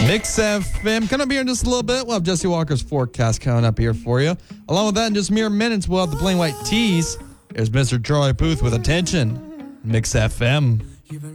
Mix FM coming up here in just a little bit. We'll have Jesse Walker's forecast coming up here for you. Along with that, in just mere minutes, we'll have the Plain White Tees. There's Mr. Troy Booth with Attention. Mix FM.